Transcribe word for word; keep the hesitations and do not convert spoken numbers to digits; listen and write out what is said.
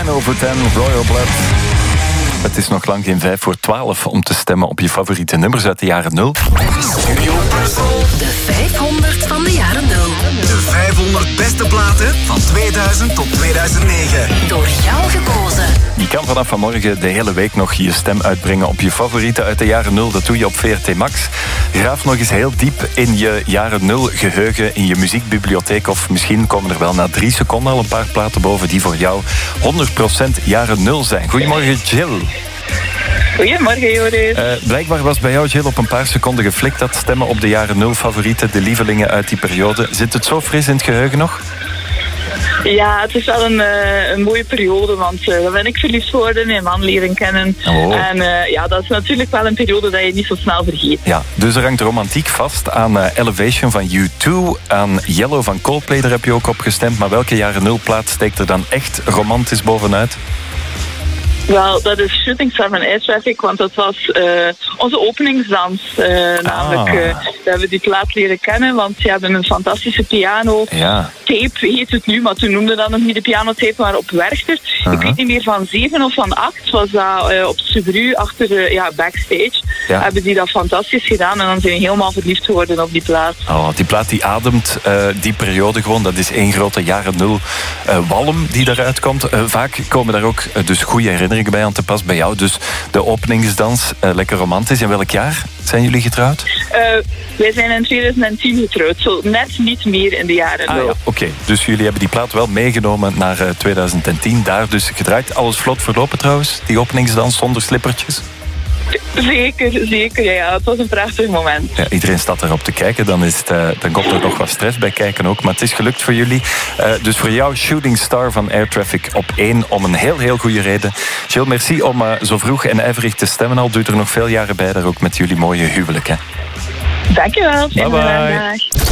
ten over ten, Royal Blood. Het is nog lang geen vijf voor twaalf om te stemmen op je favoriete nummers uit de jaren nul. Studio Brussel. De vijfhonderd van de jaren nul. De vijfhonderd beste platen van tweeduizend tot tweeduizend negen. Door jou gekozen. Je kan vanaf vanmorgen de hele week nog je stem uitbrengen op je favorieten uit de jaren nul. Dat doe je op V R T Max. Graaf nog eens heel diep in je jaren nul geheugen, in je muziekbibliotheek. Of misschien komen er wel na drie seconden al een paar platen boven die voor jou honderd procent jaren nul zijn. Goedemorgen, Jill. Goedemorgen, Joris. Uh, blijkbaar was bij jou, Jill, op een paar seconden geflikt dat stemmen op de jaren nul favorieten, de lievelingen uit die periode. Zit het zo fris in het geheugen nog? Ja, het is wel een, uh, een mooie periode, want uh, dan ben ik verliefd geworden, mijn man leren kennen. Oh. En uh, ja, dat is natuurlijk wel een periode dat je niet zo snel vergeet. Ja, dus er hangt romantiek vast aan uh, Elevation van U twee, aan Yellow van Coldplay, daar heb je ook op gestemd. Maar welke jaren nul plaat steekt er dan echt romantisch bovenuit? Wel, dat is Shooting Star van Air Traffic, want dat was uh, onze openingsdans. Uh, ah. Namelijk, uh, we hebben die plaat leren kennen, want ze hebben een fantastische piano. Ja. Tape heet het nu, maar toen noemden dat nog niet de pianotape, maar op Werchter. Uh-huh. Ik weet niet meer van zeven of van acht, was dat uh, op Subaru achter de ja, backstage. Ja. Hebben die dat fantastisch gedaan en dan zijn we helemaal verliefd geworden op die plaat. Oh, die plaat die ademt uh, die periode gewoon. Dat is één grote jaren nul uh, walm die daaruit komt. Uh, vaak komen daar ook uh, dus goede herinneringen bij aan te pas bij jou. Dus de openingsdans, uh, lekker romantisch. In welk jaar zijn jullie getrouwd? Uh, wij zijn in tweeduizend tien getrouwd, zo net niet meer in de jaren nul. Ah, ja. Oké, okay. Dus jullie hebben die plaat wel meegenomen naar uh, tweeduizend tien. Daar dus gedraaid. Alles vlot verlopen trouwens, die openingsdans zonder slippertjes? Zeker, zeker. Ja, ja, het was een prachtig moment. Ja, iedereen staat erop te kijken. Dan, is het, uh, dan komt er nog wat stress bij kijken ook. Maar het is gelukt voor jullie. Uh, dus voor jou Shooting Star van Air Traffic op één. Om een heel, heel goede reden. Jill, merci om uh, zo vroeg en ijverig te stemmen al. Duurt er nog veel jaren bij. Daar ook met jullie mooie huwelijk. Hè? Dankjewel. Bye bye.